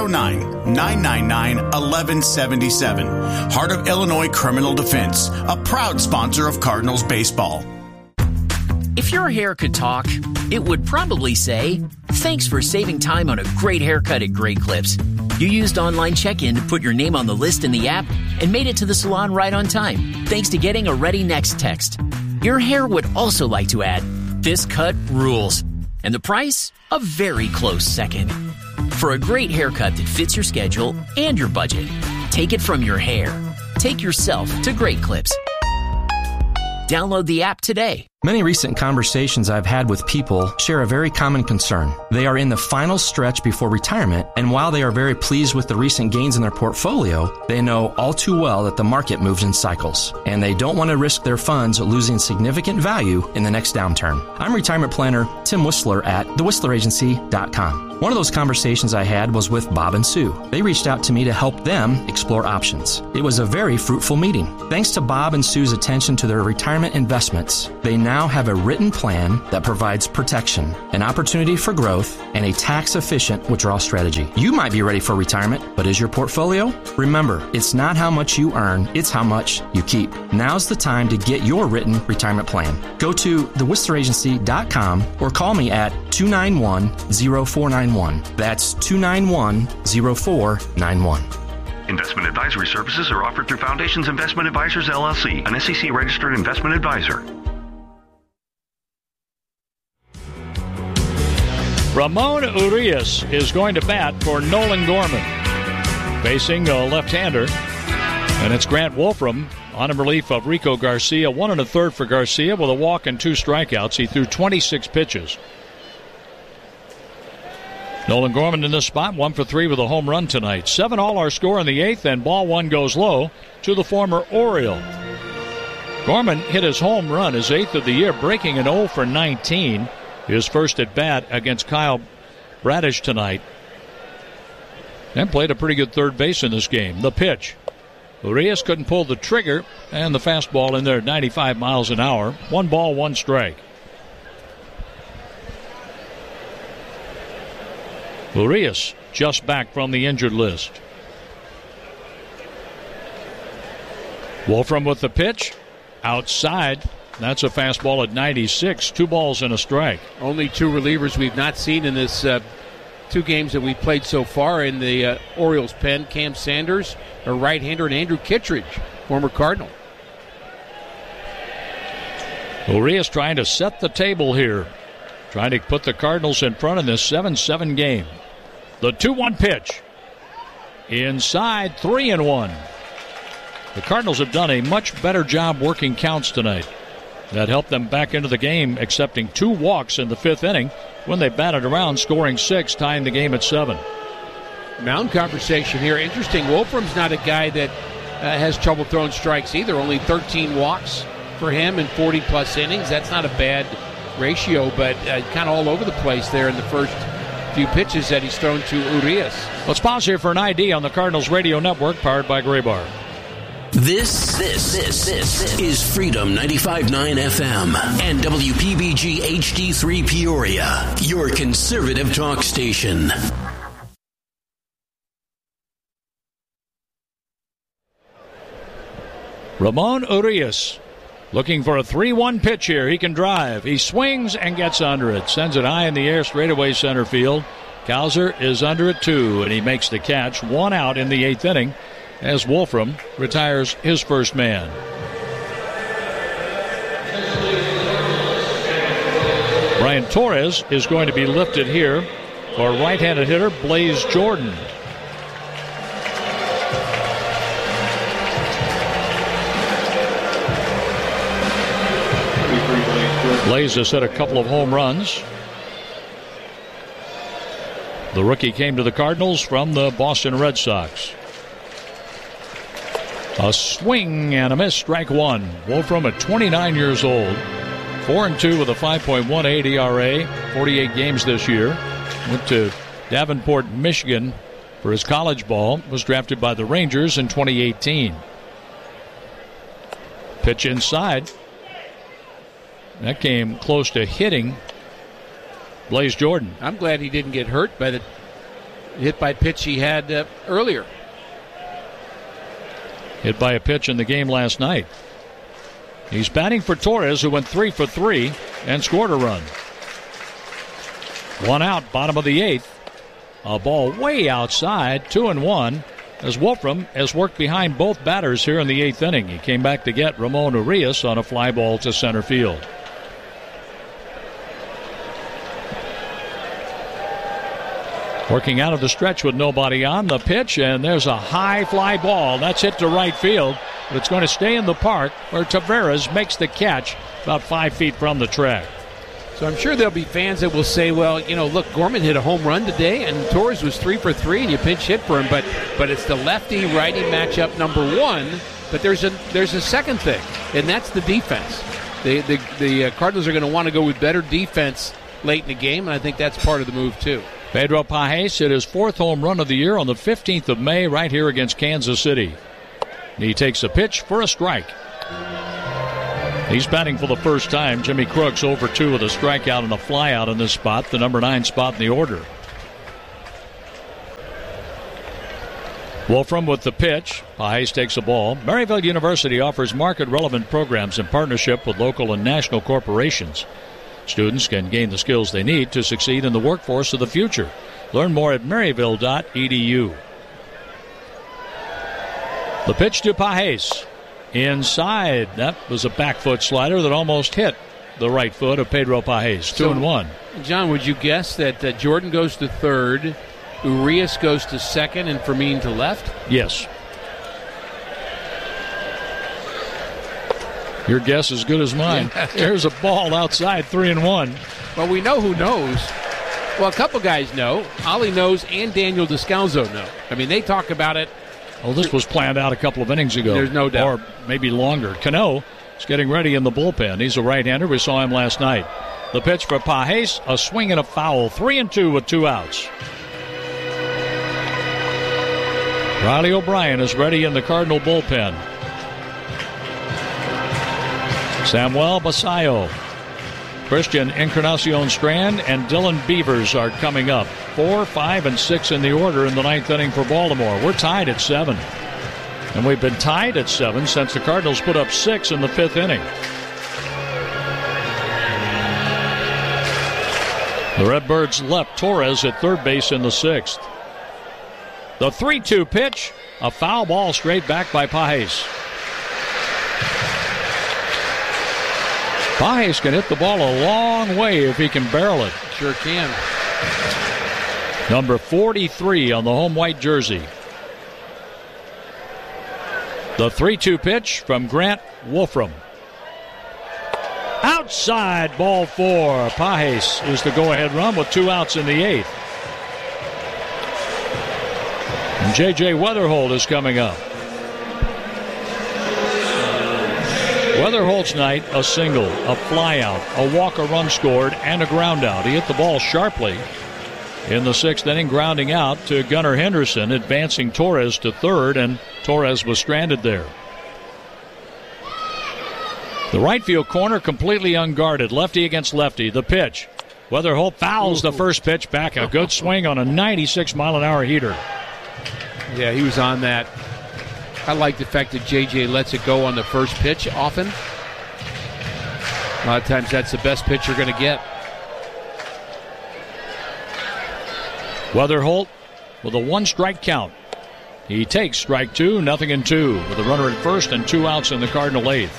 309-999-1177. Heart of Illinois Criminal Defense, a proud sponsor of Cardinals baseball. If your hair could talk, it would probably say, "Thanks for saving time on a great haircut at Great Clips. You used online check-in to put your name on the list in the app and made it to the salon right on time, thanks to getting a Ready Next text." Your hair would also like to add, "This cut rules." And the price? A very close second. For a great haircut that fits your schedule and your budget, take it from your hair. Take yourself to Great Clips. Download the app today. Many recent conversations I've had with people share a very common concern. They are in the final stretch before retirement, and while they are very pleased with the recent gains in their portfolio, they know all too well that the market moves in cycles, and they don't want to risk their funds losing significant value in the next downturn. I'm retirement planner Tim Whistler at thewhistleragency.com. One of those conversations I had was with Bob and Sue. They reached out to me to help them explore options. It was a very fruitful meeting. Thanks to Bob and Sue's attention to their retirement investments, they now have a written plan that provides protection, an opportunity for growth, and a tax-efficient withdrawal strategy. You might be ready for retirement, but is your portfolio? Remember, it's not how much you earn, it's how much you keep. Now's the time to get your written retirement plan. Go to thewhistleragency.com or call me at 291-0491. That's 291-0491. Investment advisory services are offered through Foundations Investment Advisors, LLC, an SEC-registered investment advisor. Ramon Urias is going to bat for Nolan Gorman, facing a left-hander, and it's Grant Wolfram on in relief of Rico Garcia. 1 1/3 for Garcia with a walk and 2 strikeouts. He threw 26 pitches. Nolan Gorman in this spot, 1 for 3 with a home run tonight. 7 all our score in the 8th, and ball 1 goes low to the former Oriole. Gorman hit his home run, his 8th of the year, breaking an 0 for 19. His first at bat against Kyle Bradish tonight. And played a pretty good third base in this game. The pitch. Urias couldn't pull the trigger, and the fastball in there at 95 miles an hour. 1 ball, 1 strike. Urias just back from the injured list. Wolfram with the pitch. Outside. That's a fastball at 96. 2 balls and a strike. Only 2 relievers we've not seen in this 2 games that we've played so far in the Orioles pen. Cam Sanders, a right-hander, and Andrew Kittredge, former Cardinal. Urias trying to set the table here. Trying to put the Cardinals in front in this 7-7 game. The 2-1 pitch. Inside, 3-1. The Cardinals have done a much better job working counts tonight. That helped them back into the game, accepting 2 walks in the 5th inning when they batted around, scoring 6, tying the game at 7. Mound conversation here. Interesting. Wolfram's not a guy that has trouble throwing strikes either. Only 13 walks for him in 40-plus innings. That's not a bad ratio, but kind of all over the place there in the first few pitches that he's thrown to Urias. Let's pause here for an ID on the Cardinals Radio Network, powered by Graybar. This is Freedom 95.9 FM and WPBG HD3 Peoria, your conservative talk station. Ramon Urias looking for a 3-1 pitch here. He can drive. He swings and gets under it. Sends it high in the air, straightaway center field. Cowser is under it too, and he makes the catch. 1 out in the 8th inning as Wolfram retires his first man. Brian Torres is going to be lifted here for right-handed hitter Blaze Jordan. Blaze has hit a couple of home runs. The rookie came to the Cardinals from the Boston Red Sox. A swing and a miss, strike 1. Wolfram at 29 years old. 4-2 with a 5.18 ERA. 48 games this year. Went to Davenport, Michigan for his college ball. Was drafted by the Rangers in 2018. Pitch inside. That came close to hitting Blaze Jordan. I'm glad he didn't get hurt by the hit by pitch he had earlier. Hit by a pitch in the game last night. He's batting for Torres, who went 3 for 3 and scored a run. 1 out, bottom of the 8th. A ball way outside, 2-1, as Wolfram has worked behind both batters here in the 8th inning. He came back to get Ramon Urias on a fly ball to center field. Working out of the stretch with nobody on. The pitch, and there's a high fly ball. That's hit to right field, but it's going to stay in the park where Taveras makes the catch about 5 feet from the track. So I'm sure there'll be fans that will say, well, look, Gorman hit a home run today, and Torres was 3 for 3, and you pinch hit for him. But it's the lefty-righty matchup number one. But there's a second thing, and that's the defense. The Cardinals are going to want to go with better defense late in the game, and I think that's part of the move too. Pedro Pages hit his 4th home run of the year on the 15th of May right here against Kansas City. He takes a pitch for a strike. He's batting for the first time. Jimmy Crooks over 2 with a strikeout and a flyout in this spot, the number 9 spot in the order. Wolfram with the pitch. Pages takes a ball. Maryville University offers market-relevant programs in partnership with local and national corporations. Students can gain the skills they need to succeed in the workforce of the future. Learn more at maryville.edu. The pitch to Pages. Inside. That was a back foot slider that almost hit the right foot of Pedro Pages. 2-1. John, would you guess that Jordan goes to third, Urias goes to second, and Fermin to left? Yes. Your guess is good as mine. Yeah. There's a ball outside, 3-1. Well, we know who knows. Well, a couple guys know. Ollie knows and Daniel Descalzo know. I mean, they talk about it. Oh, this was planned out a couple of innings ago. There's no doubt. Or maybe longer. Cano is getting ready in the bullpen. He's a right-hander. We saw him last night. The pitch for Pages, a swing and a foul. 3-2 with 2 outs. Riley O'Brien is ready in the Cardinal bullpen. Samuel Basayo, Christian Encarnacion Strand, and Dylan Beavers are coming up. 4, 5, and 6 in the order in the 9th inning for Baltimore. We're tied at 7. And we've been tied at 7 since the Cardinals put up 6 in the 5th inning. The Redbirds left Torres at third base in the 6th. The 3-2 pitch, a foul ball straight back by Pages. Pages can hit the ball a long way if he can barrel it. Sure can. Number 43 on the home white jersey. The 3-2 pitch from Grant Wolfram. Outside, ball 4. Pages is the go-ahead run with 2 outs in the 8th. And J.J. Weatherholt is coming up. Weatherholt's night, a single, a flyout, a walk, a run scored, and a ground out. He hit the ball sharply in the 6th inning, grounding out to Gunnar Henderson, advancing Torres to third, and Torres was stranded there. The right field corner completely unguarded, lefty against lefty. The pitch. Weatherholt fouls the first pitch back. A good swing on a 96-mile-an-hour heater. Yeah, he was on that. I like the fact that J.J. lets it go on the first pitch often. A lot of times that's the best pitch you're going to get. Weatherholt with a 1-strike count. He takes strike 2, 0-2, with a runner at first and 2 outs in the Cardinal 8th.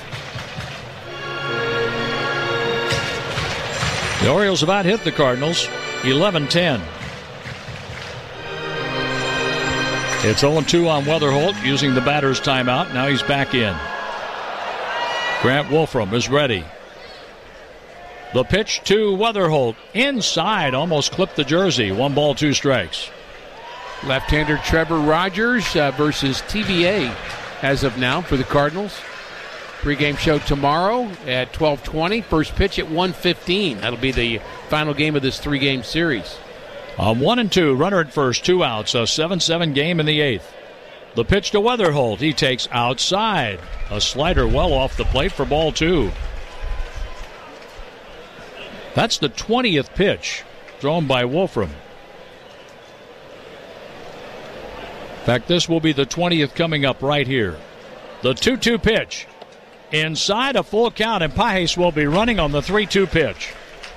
The Orioles have out-hit the Cardinals 11-10. It's 0-2 on Weatherholt using the batter's timeout. Now he's back in. Grant Wolfram is ready. The pitch to Weatherholt. Inside, almost clipped the jersey. 1 ball, 2 strikes. Left-hander Trevor Rogers versus TBA as of now for the Cardinals. Pre-game show tomorrow at 12:20. First pitch at 1:15. That'll be the final game of this 3-game series. 1-2, runner at first, 2 outs, a 7-7 game in the 8th. The pitch to Weatherholt. He takes outside. A slider well off the plate for ball 2. That's the 20th pitch thrown by Wolfram. In fact, this will be the 20th coming up right here. The 2-2 pitch. Inside, a full count, and Pages will be running on the 3-2 pitch.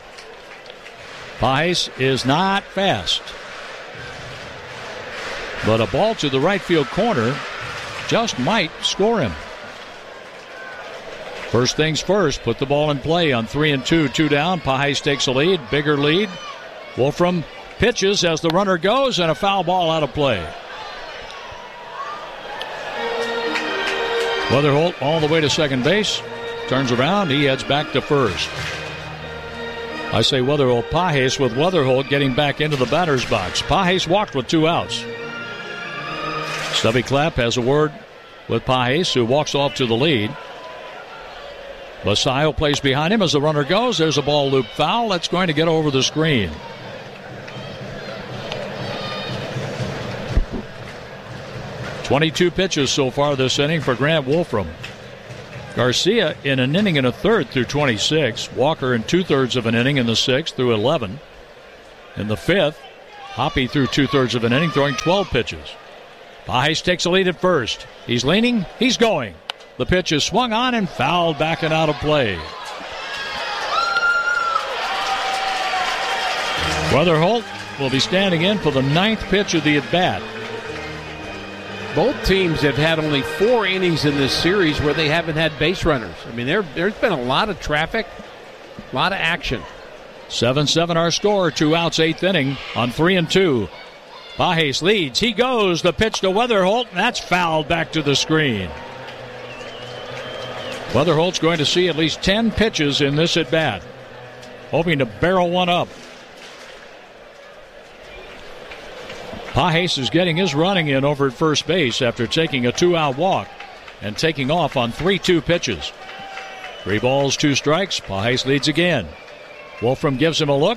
Pages is not fast, but a ball to the right field corner just might score him. First things first, put the ball in play on 3-2, 2 down. Pages takes a lead, bigger lead. Wolfram pitches as the runner goes, and a foul ball out of play. Weatherholt all the way to second base. Turns around. He heads back to first. I say Weatherholt Pages, with Weatherholt getting back into the batter's box. Pages walked with 2 outs. Stubby Clapp has a word with Pages, who walks off to the lead. Basayo plays behind him as the runner goes. There's a ball loop foul. That's going to get over the screen. "22 pitches so far this inning for Grant Wolfram. Garcia in an inning and a third through 26. Walker in 2/3 of an inning in the 6th through 11. In the 5th, Hoppy through 2/3 of an inning, throwing 12 pitches. Pages takes a lead at first. He's leaning. He's going. The pitch is swung on and fouled back and out of play. Weatherholt will be standing in for the 9th pitch of the at-bat. Both teams have had only 4 innings in this series where they haven't had base runners. I mean, there's been a lot of traffic, a lot of action. 7-7 our score. 2 outs, 8th inning on 3-2. Pages leads. He goes. The pitch to Weatherholt, and that's fouled back to the screen. Weatherholt's going to see at least 10 pitches in this at-bat, hoping to barrel one up. Pages is getting his running in over at first base after taking a 2-out walk and taking off on 3-2 pitches. 3 balls, 2 strikes. Pages leads again. Wolfram gives him a look.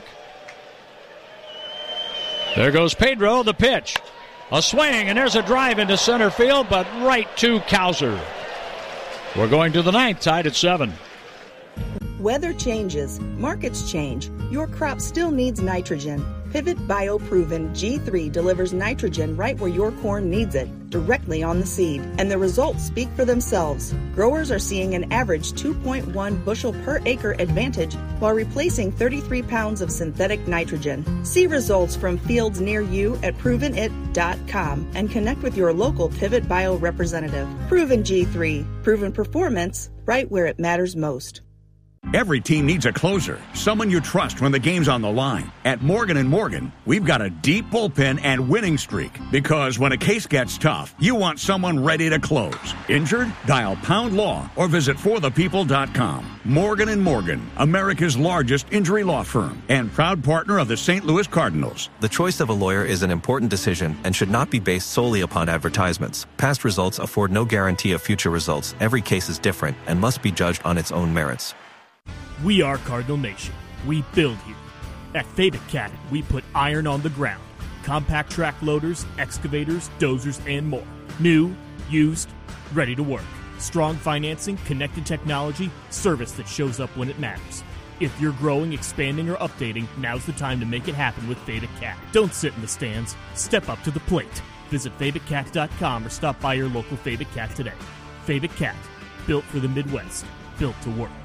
There goes Pedro, the pitch. A swing, and there's a drive into center field, but right to Cowser. We're going to the 9th, tied at 7. Weather changes, markets change. Your crop still needs nitrogen. Pivot BioProven G3 delivers nitrogen right where your corn needs it, directly on the seed, and the results speak for themselves. Growers are seeing an average 2.1 bushel per acre advantage while replacing 33 pounds of synthetic nitrogen. See results from fields near you at provenit.com and connect with your local Pivot Bio representative. Proven G3, proven performance right where it matters most. Every team needs a closer, someone you trust when the game's on the line. At Morgan & Morgan, we've got a deep bullpen and winning streak, because when a case gets tough, you want someone ready to close. Injured? Dial Pound Law or visit forthepeople.com. Morgan & Morgan, America's largest injury law firm and proud partner of the St. Louis Cardinals. The choice of a lawyer is an important decision and should not be based solely upon advertisements. Past results afford no guarantee of future results. Every case is different and must be judged on its own merits. We are Cardinal Nation. We build here. At Fabic Cat, we put iron on the ground. Compact track loaders, excavators, dozers, and more. New, used, ready to work. Strong financing, connected technology, service that shows up when it matters. If you're growing, expanding, or updating, now's the time to make it happen with Fabic Cat. Don't sit in the stands. Step up to the plate. Visit FabicCat.com or stop by your local Fabic Cat today. Fabic Cat, built for the Midwest, built to work.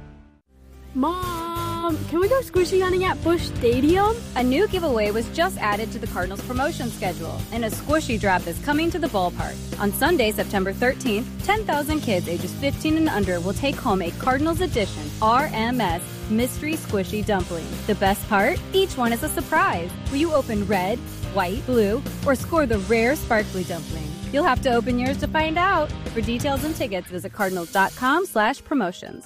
Mom, can we go squishy hunting at Busch Stadium? A new giveaway was just added to the Cardinals promotion schedule, and a squishy drop is coming to the ballpark. On Sunday, September 13th, 10,000 kids ages 15 and under will take home a Cardinals edition RMS Mystery Squishy Dumpling. The best part? Each one is a surprise. Will you open red, white, blue, or score the rare sparkly dumpling? You'll have to open yours to find out. For details and tickets, visit cardinals.com/promotions.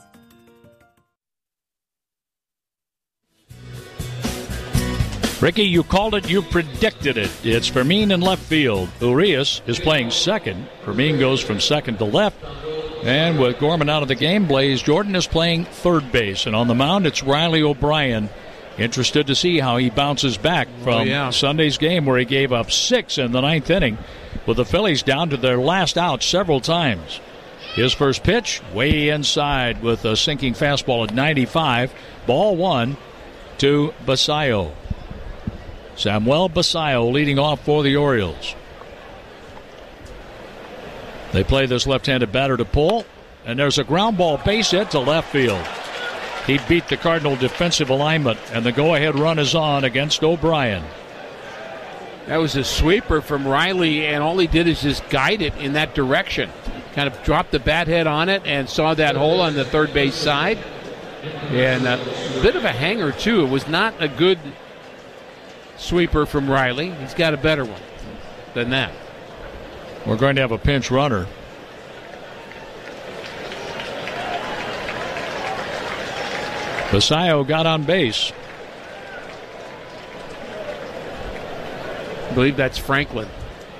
Ricky, you called it, you predicted it. It's Fermin in left field. Urias is playing second. Fermin goes from second to left. And with Gorman out of the game, Blaze Jordan is playing third base. And on the mound, it's Riley O'Brien. Interested to see how he bounces back from Sunday's game, where he gave up 6 in the 9th inning, with the Phillies down to their last out several times. His first pitch, way inside with a sinking fastball at 95. Ball 1 to Basayo. Samuel Basayo leading off for the Orioles. They play this left-handed batter to pull, and there's a ground ball base hit to left field. He beat the Cardinal defensive alignment, and the go-ahead run is on against O'Brien. That was a sweeper from Riley, and all he did is just guide it in that direction. Kind of dropped the bat head on it and saw that hole on the third base side. And a bit of a hanger, too. It was not a good sweeper from Riley. He's got a better one than that. We're going to have a pinch runner. Basayo got on base. I believe that's Franklin.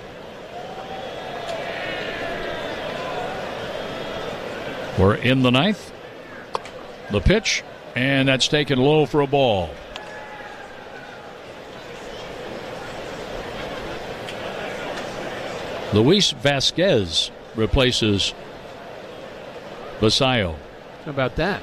We're in the ninth. The pitch, and that's taken low for a ball. Luis Vasquez replaces Basayo. How about that?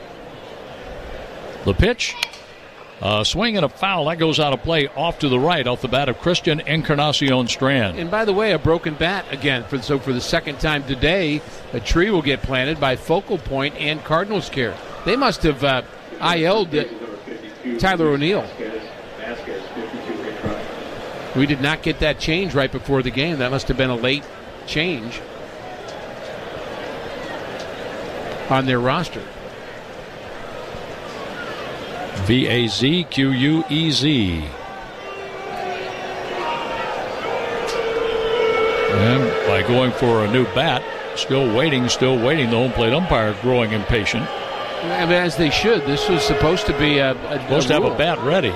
The pitch, a swing and a foul. That goes out of play off to the right, off the bat of Christian Encarnacion Strand. And by the way, a broken bat again. For the second time today, a tree will get planted by Focal Point and Cardinals Care. They must have IL'd Tyler O'Neill. We did not get that change right before the game. That must have been a late change on their roster. Vazquez. And by going for a new bat, still waiting. The home plate umpire growing impatient. I mean, as they should. This was supposed to be supposed to have a bat ready.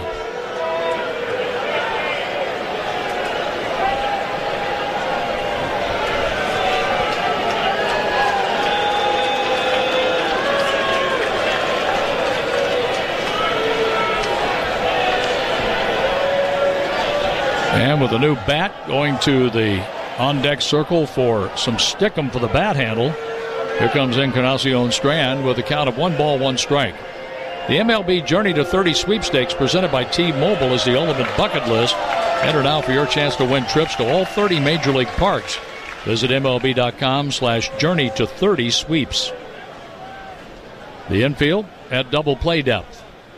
And with a new bat going to the on-deck circle for some stickum for the bat handle. Here comes Encarnacion Strand with a count of 1 ball, 1 strike. The MLB Journey to 30 sweepstakes presented by T-Mobile is the ultimate bucket list. Enter now for your chance to win trips to all 30 Major League parks. Visit MLB.com/Journey to 30 sweeps. The infield at double play depth.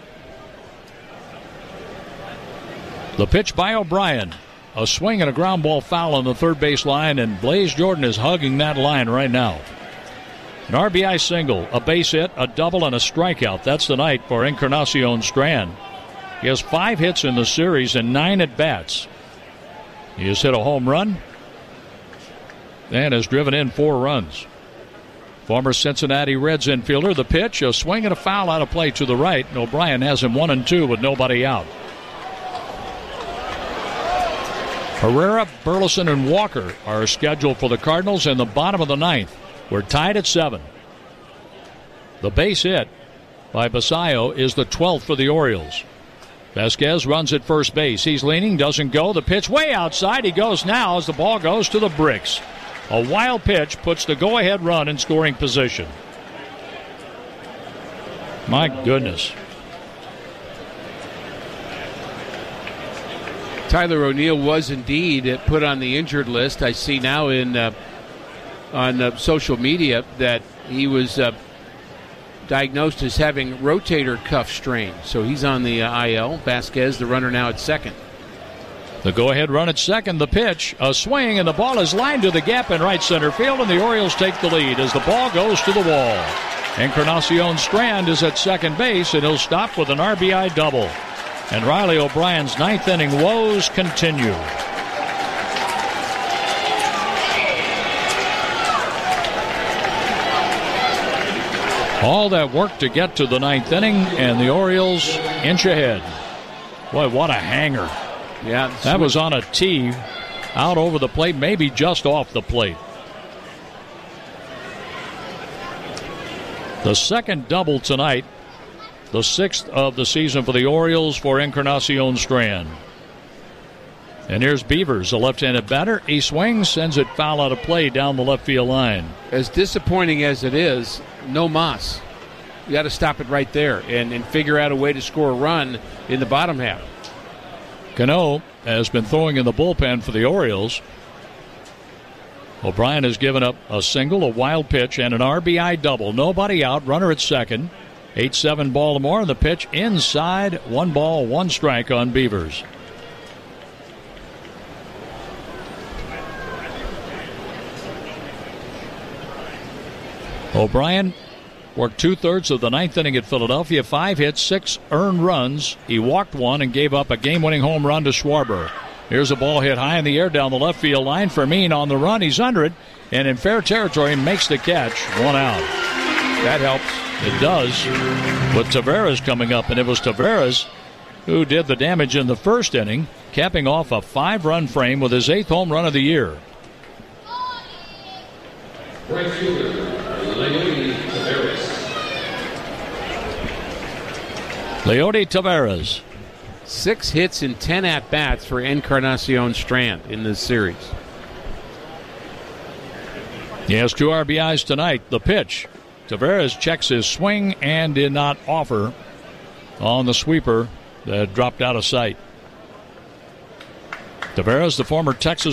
The pitch by O'Brien. A swing and a ground ball foul on the third base line, and Blaze Jordan is hugging that line right now. An RBI single, a base hit, a double, and a strikeout. That's the night for Encarnacion Strand. He has 5 hits in the series and 9 at-bats. He has hit a home run and has driven in 4 runs. Former Cincinnati Reds infielder, the pitch, a swing and a foul out of play to the right, and O'Brien has him 1-2 with nobody out. Herrera, Burleson, and Walker are scheduled for the Cardinals in the bottom of the ninth. We're tied at 7. The base hit by Basayo is the 12th for the Orioles. Vasquez runs at first base. He's leaning, doesn't go. The pitch way outside. He goes now as the ball goes to the bricks. A wild pitch puts the go-ahead run in scoring position. My goodness. Tyler O'Neill was indeed put on the injured list. I see now on social media that he was diagnosed as having rotator cuff strain. So he's on the IL. Vasquez, the runner now at second. The go-ahead run at second. The pitch, a swing, and the ball is lined to the gap in right center field, and the Orioles take the lead as the ball goes to the wall. Encarnacion Strand is at second base, and he'll stop with an RBI double. And Riley O'Brien's ninth inning woes continue. All that work to get to the ninth inning, and the Orioles inch ahead. Boy, what a hanger. Yeah, that was on a tee out over the plate, maybe just off the plate. The second double tonight. The 6th of the season for the Orioles for Encarnacion Strand. And here's Beavers, a left-handed batter. He swings, sends it foul out of play down the left field line. As disappointing as it is, no Moss. You got to stop it right there and figure out a way to score a run in the bottom half. Cano has been throwing in the bullpen for the Orioles. O'Brien has given up a single, a wild pitch, and an RBI double. Nobody out, runner at second. 8-7 Baltimore, and the pitch inside. 1 ball, 1 strike on Beavers. O'Brien Worked 2/3 of the ninth inning at Philadelphia. 5 hits, 6 earned runs. He walked 1 and gave up a game-winning home run to Schwarber. Here's a ball hit high in the air down the left field line. Fermin on the run. He's under it, and in fair territory makes the catch. 1 out. That helps. It does. With Taveras coming up, and it was Taveras who did the damage in the first inning, capping off a 5-run frame with his 8th home run of the year. Right fielder, Leody Taveras. Leody Taveras. 6 hits and 10 at-bats for Encarnacion Strand in this series. He has 2 RBIs tonight. The pitch. Taveras checks his swing and did not offer on the sweeper that dropped out of sight. Taveras, the former Texas